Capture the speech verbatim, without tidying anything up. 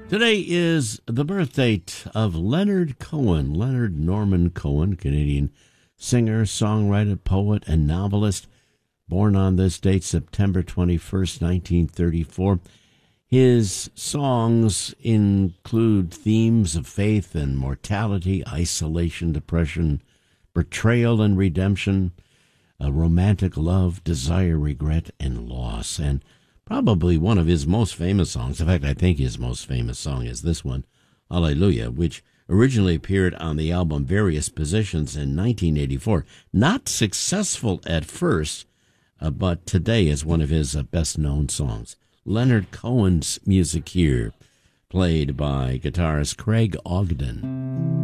Today is the birth date of Leonard Cohen, Leonard Norman Cohen, Canadian singer, songwriter, poet, and novelist, born on this date, September twenty-first, nineteen thirty-four. His songs include themes of faith and mortality, isolation, depression, betrayal and redemption, a romantic love, desire, regret, and loss. And probably one of his most famous songs, in fact, I think his most famous song is this one, Hallelujah, which originally appeared on the album Various Positions in nineteen eighty-four. Not successful at first, uh, but today is one of his uh, best-known songs. Leonard Cohen's music here, played by guitarist Craig Ogden.